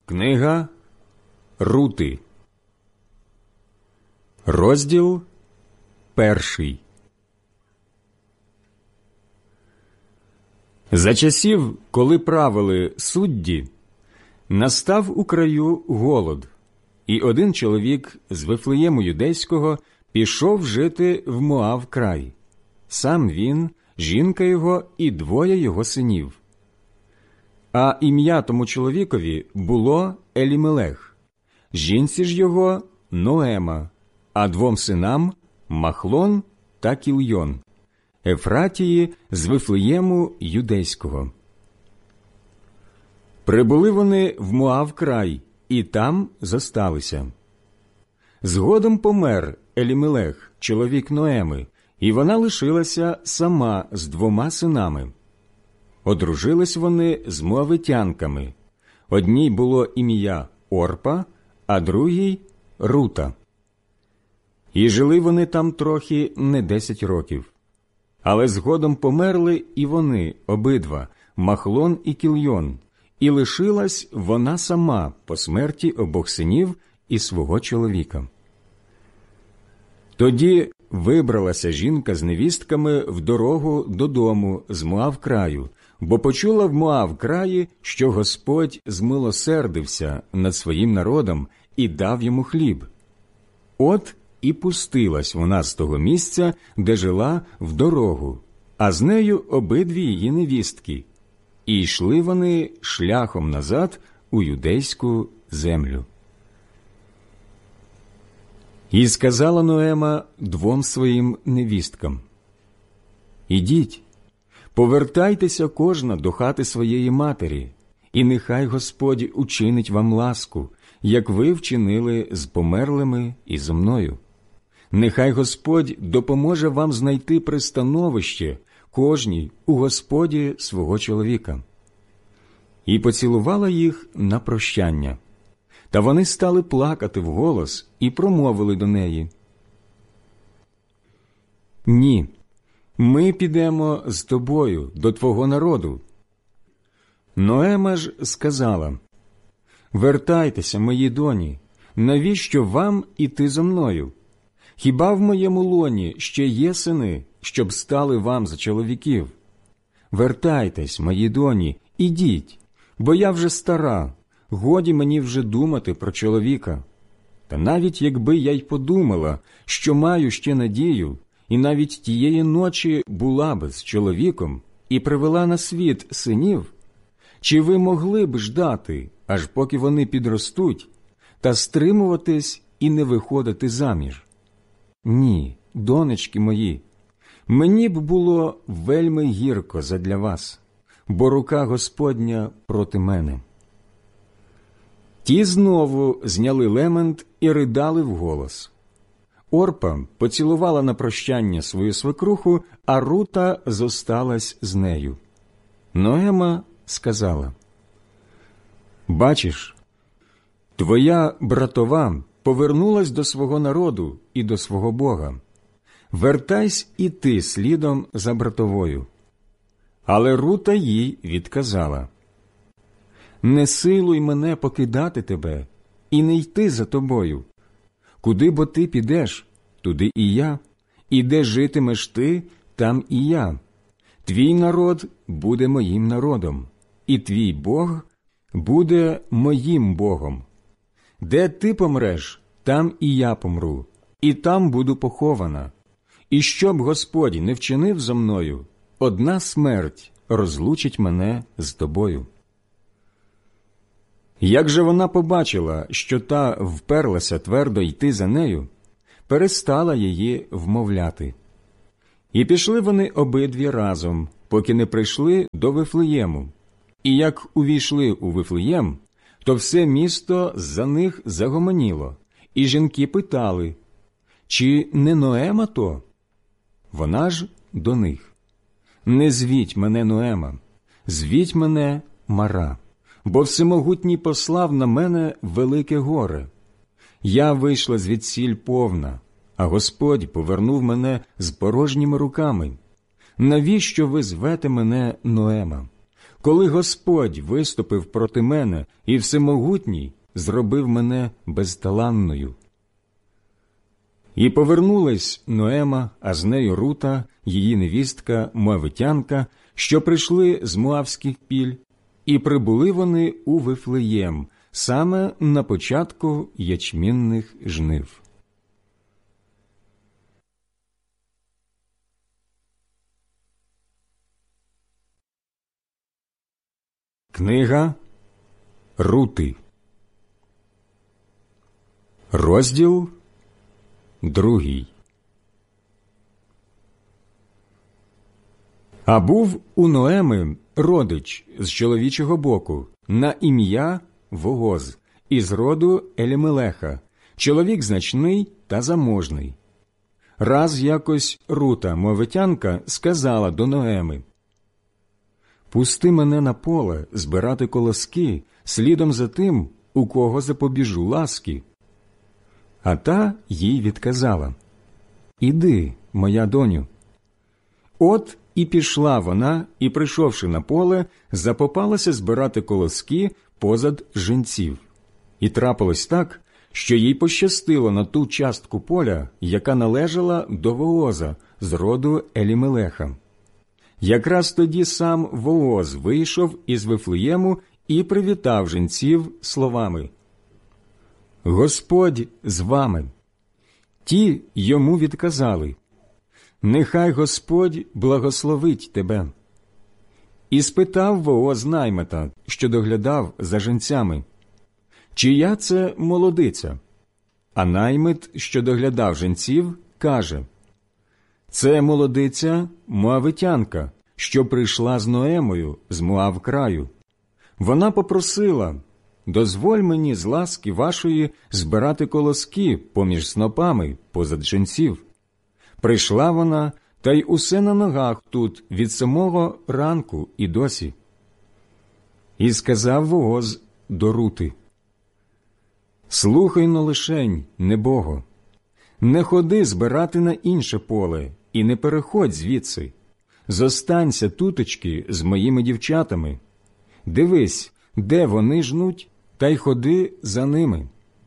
Книга Рути, розділ 1. За часів, коли правили судді, настав у краю голод, і один чоловік з Вифлеєму Юдейського пішов жити в Моав край. Сам він, жінка його і 2 його синів. А ім'я тому чоловікові було Елімелех, жінці ж його Ноема, а 2 синам Махлон та Кільйон, Ефратії з Вифлеєму Юдейського. Прибули вони в Моав край, і там зосталися. Згодом помер Елімелех, чоловік Ноеми, і вона лишилася сама з 2 синами. Одружились вони з моавитянками. Одній було ім'я Орпа, а другій – Рута. І жили вони там трохи не 10 років. Але згодом померли і вони обидва, Махлон і Кільйон, і лишилась вона сама по смерті обох синів і свого чоловіка. Тоді вибралася жінка з невістками в дорогу додому з Моав краю, бо почула в Моав краї, що Господь змилосердився над своїм народом і дав йому хліб. От і пустилась вона з того місця, де жила, в дорогу, а з нею обидві її невістки. І йшли вони шляхом назад у юдейську землю. І сказала Ноема 2 своїм невісткам: «Ідіть, повертайтеся кожна до хати своєї матері, і нехай Господь учинить вам ласку, як ви вчинили з померлими і зо мною. Нехай Господь допоможе вам знайти пристановище кожній у Господі свого чоловіка». І поцілувала їх на прощання. Та вони стали плакати вголос і промовили до неї: «Ні, ми підемо з тобою до твого народу». Ноема ж сказала: «Вертайтеся, мої доні, навіщо вам іти зо мною? Хіба в моєму лоні ще є сини, щоб стали вам за чоловіків? Вертайтесь, мої доні, ідіть, бо я вже стара, годі мені вже думати про чоловіка. Та навіть якби я й подумала, що маю ще надію, і навіть тієї ночі була би з чоловіком і привела на світ синів, чи ви могли б ждати, аж поки вони підростуть, та стримуватись і не виходити заміж? Ні, донечки мої, мені б було вельми гірко задля вас, бо рука Господня проти мене». Ті знову зняли лемент і ридали вголос. Орпа поцілувала на прощання свою свекруху, а Рута зосталась з нею. Ноема сказала: «Бачиш, твоя братова повернулась до свого народу і до свого Бога. Вертайся і ти слідом за братовою». Але Рута їй відказала: «Не силуй мене покидати тебе і не йти за тобою. Куди бо ти підеш, туди і я, і де житимеш ти, там і я. Твій народ буде моїм народом, і твій Бог буде моїм Богом. Де ти помреш, там і я помру, і там буду похована. І щоб Господь не вчинив зо мною, одна смерть розлучить мене з тобою». Як же вона побачила, що та вперлася твердо йти за нею, перестала її вмовляти. І пішли вони обидві разом, поки не прийшли до Вифлеєму. І як увійшли у Вифлеєм, то все місто за них загомоніло, і жінки питали: «Чи не Ноема то?» Вона ж до них: «Не звіть мене Ноема, звіть мене Мара, бо всемогутній послав на мене велике горе. Я вийшла звідсіль повна, а Господь повернув мене з порожніми руками. Навіщо ви звете мене Ноема? коли Господь виступив проти мене і Всемогутній зробив мене безталанною. І повернулись Ноема, а з нею Рута, її невістка Моавитянка, що прийшли з Моавських піль, і прибули вони у Вифлеєм, саме на початку ячмінних жнив. Книга Рути. Розділ 2. А був у Ноеми родич з чоловічого боку на ім'я Вооз, із роду Елімелеха, чоловік значний та заможний. Раз якось Рута, Моавитянка, сказала до Ноеми: «Пусти мене на поле збирати колоски слідом за тим, у кого запобіжу ласки». А та їй відказала: «Іди, моя доню». От і пішла вона, і, прийшовши на поле, запопалася збирати колоски позад жінців. І трапилось так, що їй пощастило на ту частку поля, яка належала до Вооза з роду Елімелеха. Якраз тоді сам Вооз вийшов із Вифлеєму і привітав жінців словами: «Господь з вами». Ті йому відказали: «Нехай Господь благословить тебе». І спитав Вооз наймита, що доглядав за жінцями: «Чия це молодиця?» А наймит, що доглядав жінців, каже: «Це молодиця Моавитянка, що прийшла з Ноемою з Моав краю. Вона попросила: дозволь мені з ласки вашої збирати колоски поміж снопами позад жінців. Прийшла вона, та й усе на ногах тут від самого ранку і досі». І сказав Вооз до Рути: «Слухай-но лишень, небого, не ходи збирати на інше поле і не переходь звідси. Зостанься тутечки з моїми дівчатами. Дивись, де вони жнуть, та й ходи за ними.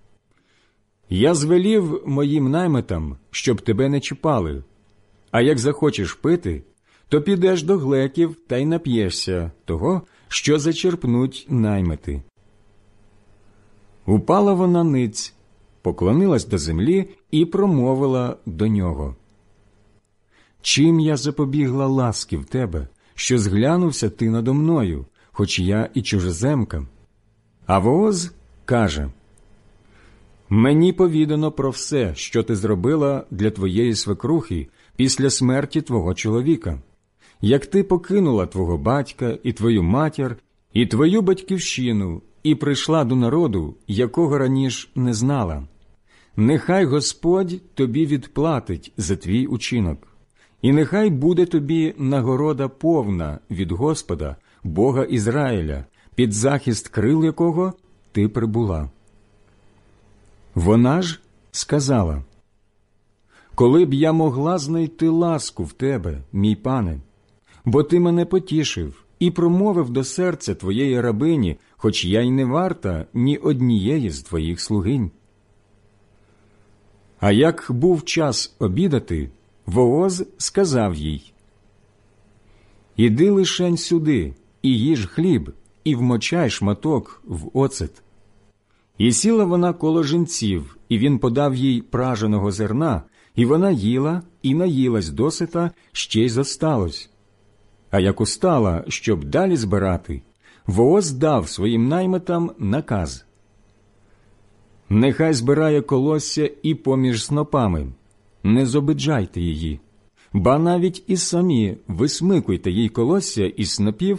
Я звелів моїм наймитам, щоб тебе не чіпали, а як захочеш пити, то підеш до глеків та й нап'єшся того, що зачерпнуть наймити». Упала вона ниць, поклонилась до землі і промовила до нього: «Чим я запобігла ласки в тебе, що зглянувся ти надо мною, хоч я і чужеземка?» А Вооз каже: «Мені повідано про все, що ти зробила для твоєї свекрухи після смерті твого чоловіка, як ти покинула твого батька і твою матір, і твою батьківщину, і прийшла до народу, якого раніше не знала. Нехай Господь тобі відплатить за твій учинок, і нехай буде тобі нагорода повна від Господа, Бога Ізраїля, під захист крил якого ти прибула». Вона ж сказала: «Коли б я могла знайти ласку в тебе, мій пане, бо ти мене потішив і промовив до серця твоєї рабині, хоч я й не варта ні однієї з твоїх слугинь». А як був час обідати, Вооз сказав їй: «Іди лишень сюди, і їж хліб, і вмочай шматок в оцет». І сіла вона коло жінців, і він подав їй праженого зерна, і вона їла і наїлась досита, ще й зосталось. А як устала, щоб далі збирати, Вооз дав своїм наймитам наказ: «Нехай збирає колосся і поміж снопами, не зобиджайте її, ба навіть і самі висмикуйте їй колосся із снопів